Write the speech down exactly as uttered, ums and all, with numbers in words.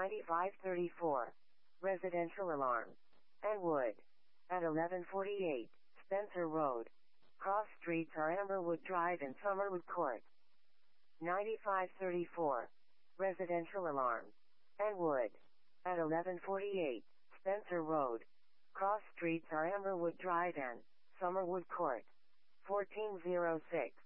ninety-five thirty-four. Residential alarm. Enwood. At eleven forty-eight, Spencer Road. Cross streets are Amberwood Drive and Summerwood Court. ninety-five thirty-four. Residential alarm. Enwood. At eleven forty-eight, Spencer Road. Cross streets are Amberwood Drive and Summerwood Court. fourteen oh six.